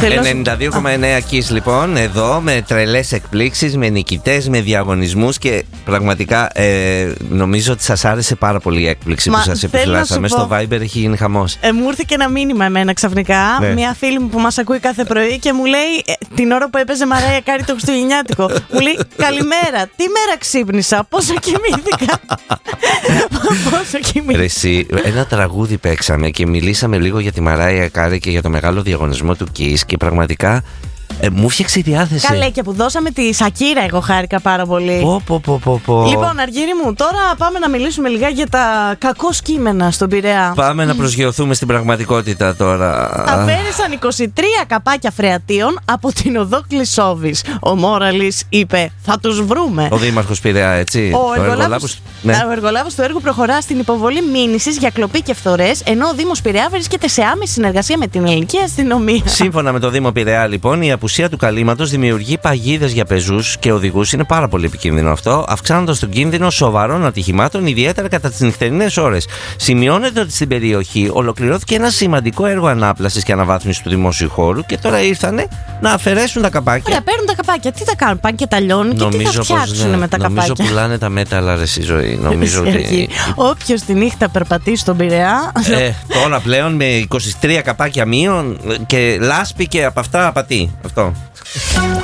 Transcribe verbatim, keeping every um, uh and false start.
ενενήντα δύο κόμμα εννέα Kiss λοιπόν, εδώ με τρελές εκπλήξεις, με νικητές, με διαγωνισμούς και πραγματικά ε, νομίζω ότι σας άρεσε πάρα πολύ η έκπληξη Μα, που σας επιφυλάσσαμε. Στο Viber έχει γίνει χαμός. Ε, μου ήρθε και ένα μήνυμα εμένα ξαφνικά. Ναι. Μια φίλη μου που μας ακούει κάθε πρωί και μου λέει ε, την ώρα που έπαιζε Μαράια Κάρι το Χριστουγεννιάτικο. Μου λέει καλημέρα, τι μέρα ξύπνησα, πόσο κοιμήθηκα. Πόσο κοιμήθηκα. Ρε εσύ, ένα τραγούδι παίξαμε και μιλήσαμε λίγο για τη Μαράια Κάρι και για το μεγάλο διαγωνισμό του Kiss και πραγματικά ε, μου φτιάξε η διάθεση. Καλέ, και που δώσαμε τη Σακύρα, εγώ χάρηκα πάρα πολύ. Πω, πω, πω, πω, πω. Λοιπόν, Αργύρι μου, τώρα πάμε να μιλήσουμε λίγα για τα κακό κείμενα στον Πειραιά. Πάμε να προσγειωθούμε στην πραγματικότητα τώρα. Αφαίρεσαν είκοσι τρία καπάκια φρεατίων από την οδό Κλεισόβης. Ο Μόραλης είπε: θα τους βρούμε. Ο Δήμαρχος Πειραιά, έτσι. Ο, ο εργολάβος, ναι. ο εργολάβος του έργου προχωρά στην υποβολή μήνυσης για κλοπή και φθορές, ενώ ο Δήμος Πειραιά βρίσκεται σε άμεση συνεργασία με την ελληνική αστυνομία. Σύμφωνα με το Δήμο Πειραιά, λοιπόν, η απουσία του καλύματος δημιουργεί παγίδες για πεζούς και οδηγούς. Είναι πάρα πολύ επικίνδυνο αυτό, αυξάνοντας τον κίνδυνο σοβαρών ατυχημάτων, ιδιαίτερα κατά τις νυχτερινές ώρες. Σημειώνεται ότι στην περιοχή ολοκληρώθηκε ένα σημαντικό έργο ανάπλασης και αναβάθμισης του δημόσιου χώρου και τώρα ήρθανε να αφαιρέσουν τα καπάκια. Ωραία, παίρνουν τα καπάκια. Τι θα κάνουν, πάνε και τα λιώνουν και τι θα φτιάξουν ναι. με τα νομίζω καπάκια. Νομίζω πουλάνε τα μέταλλα, ρε στη ζωή. Νομίζω ότι. Όποιος τη νύχτα περπατήσει στον Πειραιά. Ε, τώρα πλέον με είκοσι τρία καπάκια μείον και λάσπη και από αυτά απατεί. Αυτό.